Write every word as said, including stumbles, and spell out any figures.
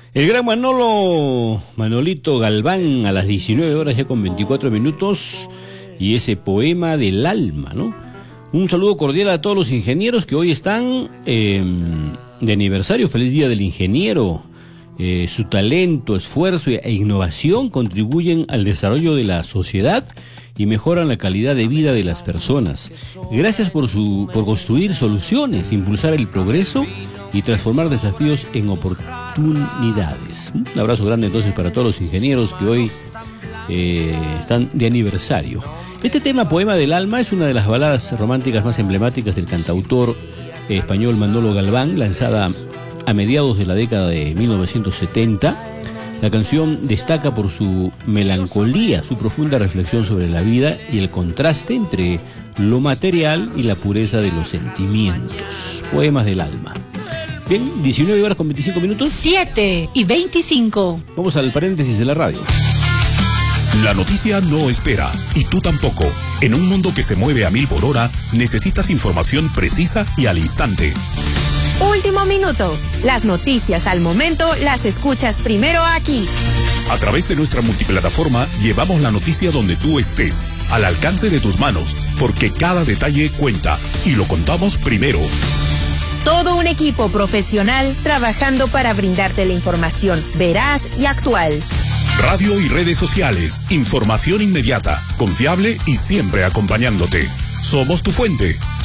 El gran Manolo, Manolito Galván, a las diecinueve horas ya con veinticuatro minutos, y ese poema del alma, ¿no? Un saludo cordial a todos los ingenieros que hoy están eh, de aniversario. Feliz día del ingeniero. Eh, su talento, esfuerzo e innovación contribuyen al desarrollo de la sociedad y mejoran la calidad de vida de las personas. Gracias por, su, por construir soluciones, impulsar el progreso y transformar desafíos en oportunidades. Un abrazo grande entonces para todos los ingenieros que hoy eh, están de aniversario. Este tema, Poema del Alma, es una de las baladas románticas más emblemáticas del cantautor eh, español Manolo Galván, lanzada a mediados de la década de mil novecientos setenta. La canción destaca por su melancolía, su profunda reflexión sobre la vida y el contraste entre lo material y la pureza de los sentimientos. Poemas del alma. Bien, diecinueve horas con veinticinco minutos. siete y veinticinco. Vamos al paréntesis de la radio. La noticia no espera, y tú tampoco. En un mundo que se mueve a mil por hora, necesitas información precisa y al instante. Último minuto. Las noticias al momento las escuchas primero aquí. A través de nuestra multiplataforma llevamos la noticia donde tú estés, al alcance de tus manos, porque cada detalle cuenta y lo contamos primero. Todo un equipo profesional trabajando para brindarte la información veraz y actual. Radio y redes sociales, información inmediata, confiable y siempre acompañándote. Somos tu fuente.